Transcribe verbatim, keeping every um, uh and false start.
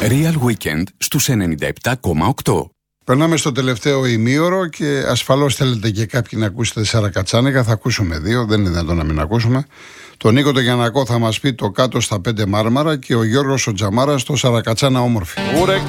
Real Weekend στους ενενήντα επτά κόμμα οκτώ. Περνάμε στο τελευταίο ημίωρο και ασφαλώς θέλετε και κάποιοι να ακούσετε Σαρακατσάνικα. Θα ακούσουμε δύο, δεν είναι δυνατόν να μην ακούσουμε. Τον Νίκο τον Γιαννακό θα μας πει το κάτω στα πέντε Μάρμαρα και ο Γιώργος ο Τζαμάρας το Σαρακατσάνα όμορφη.